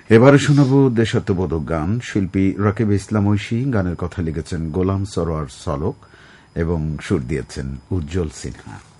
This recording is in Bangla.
এবারে শোনাব দেশাত্মবোধক গান। শিল্পী রাকিব ইসলাম ঐশী, গানের কথা লিখেছেন গোলাম সরোয়ার সলক এবং সুর দিয়েছেন উজ্জ্বল সিনহা।